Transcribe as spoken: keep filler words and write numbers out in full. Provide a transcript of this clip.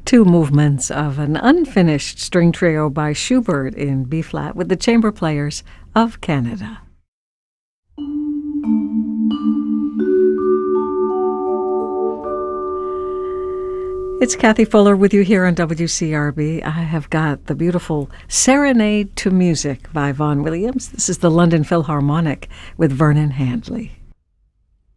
Two movements of an unfinished string trio by Schubert in B-flat with the chamber players of Canada. It's Kathy Fuller with you here on W C R B. I have got the beautiful Serenade to Music by Vaughan Williams. This is the London Philharmonic with Vernon Handley.